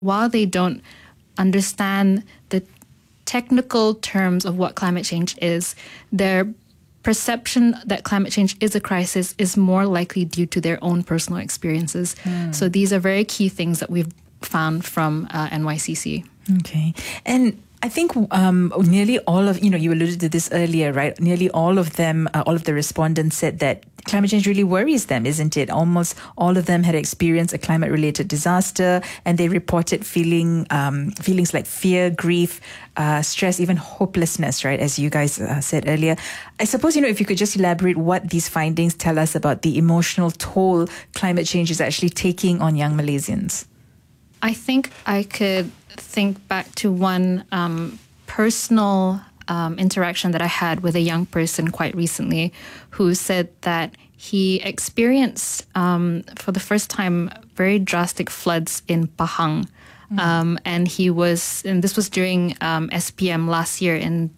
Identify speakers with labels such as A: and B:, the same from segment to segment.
A: while they don't understand the technical terms of what climate change is, their perception that climate change is a crisis is more likely due to their own personal experiences. So these are very key things that we've found from NYCC.
B: Okay. And I think nearly all of, you alluded to this earlier, right? Nearly all of them, all of the respondents said that climate change really worries them, isn't it? Almost all of them had experienced a climate-related disaster, and they reported feelings like fear, grief, stress, even hopelessness, right? As you guys said earlier. I suppose, if you could just elaborate what these findings tell us about the emotional toll climate change is actually taking on young Malaysians.
A: I think I could think back to one personal interaction that I had with a young person quite recently who said that he experienced, for the first time, very drastic floods in Pahang. And this was during SPM last year in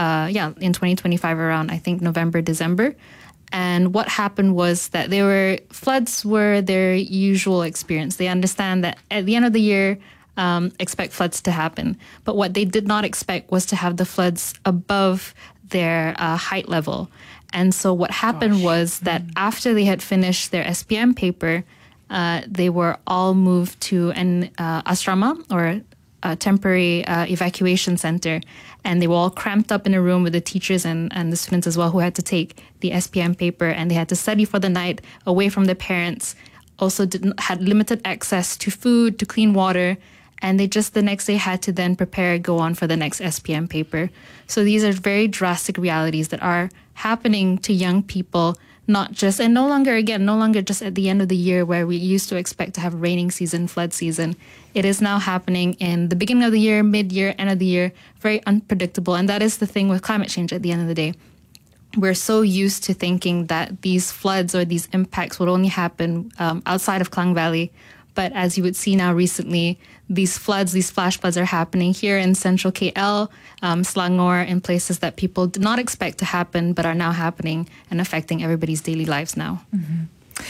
A: 2025 around, I think, November, December. And what happened was that floods were their usual experience. They understand that at the end of the year, expect floods to happen. But what they did not expect was to have the floods above their height level. And so what happened was that after they had finished their SPM paper, they were all moved to an asrama, or a temporary evacuation center. And they were all cramped up in a room with the teachers and the students as well, who had to take the SPM paper, and they had to study for the night away from their parents. Also had limited access to food, to clean water, and they just the next day had to then go on for the next SPM paper. So these are very drastic realities that are happening to young people, no longer just at the end of the year where we used to expect to have raining season, flood season. It is now happening in the beginning of the year, mid-year, end of the year, very unpredictable. And that is the thing with climate change at the end of the day. We're so used to thinking that these floods or these impacts would only happen outside of Klang Valley. But as you would see now recently, these flash floods are happening here in central KL, Selangor, in places that people did not expect to happen, but are now happening and affecting everybody's daily lives now.
B: Mm-hmm.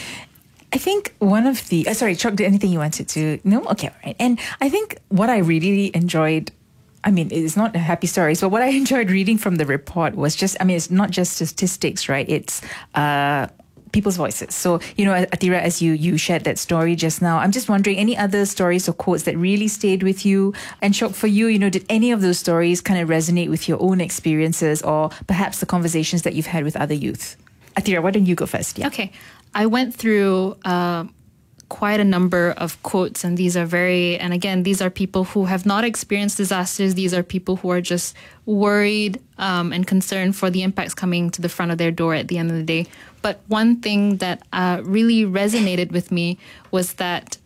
B: I think one of the... sorry, Chok, did anything you wanted to... No? Okay, all right. And I think what I really enjoyed... it's not a happy story. So what I enjoyed reading from the report was it's not just statistics, right? It's... people's voices. So, Atira, as you shared that story just now, I'm just wondering, any other stories or quotes that really stayed with you? And Chok, for you, did any of those stories kind of resonate with your own experiences, or perhaps the conversations that you've had with other youth? Atira, why don't you go first? Yeah.
A: Okay. I went through quite a number of quotes, and these are people who have not experienced disasters. These are people who are just worried and concerned for the impacts coming to the front of their door at the end of the day. But one thing that really resonated with me was that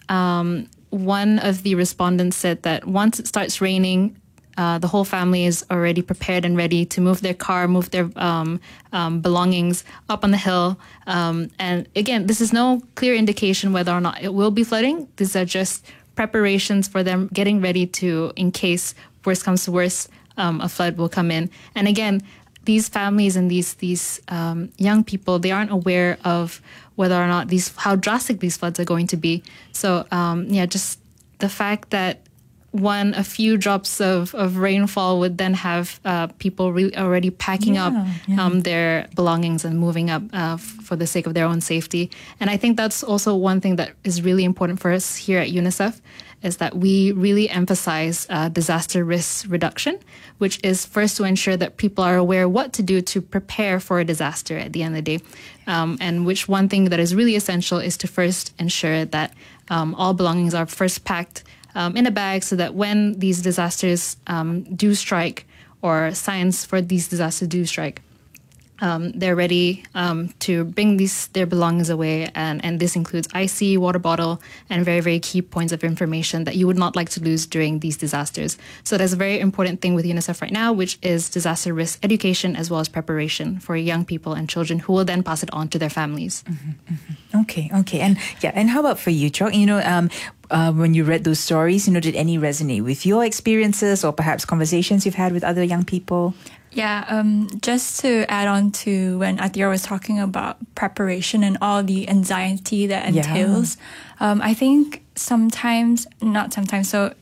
A: one of the respondents said that once it starts raining, the whole family is already prepared and ready to move their car, move their belongings up on the hill. And again, this is no clear indication whether or not it will be flooding. These are just preparations for them getting ready to, in case worst comes to worst, a flood will come in. And again, these families and these young people, they aren't aware of whether or not how drastic these floods are going to be. So just the fact that a few drops of rainfall would then have people already packing up their belongings and moving up for the sake of their own safety. And I think that's also one thing that is really important for us here at UNICEF, is that we really emphasize disaster risk reduction, which is first to ensure that people are aware what to do to prepare for a disaster at the end of the day. And which one thing that is really essential is to first ensure that all belongings are first packed in a bag, so that when these disasters do strike, or signs for these disasters do strike, they're ready to bring their belongings away. And this includes IC, water bottle, and very, very key points of information that you would not like to lose during these disasters. So there's a very important thing with UNICEF right now, which is disaster risk education as well as preparation for young people and children, who will then pass it on to their families.
B: Mm-hmm, mm-hmm. Okay. And how about for you, Chok? When you read those stories, did any resonate with your experiences, or perhaps conversations you've had with other young people?
C: Yeah, just to add on to when Atira was talking about preparation and all the anxiety that entails, I think sometimes, not sometimes, so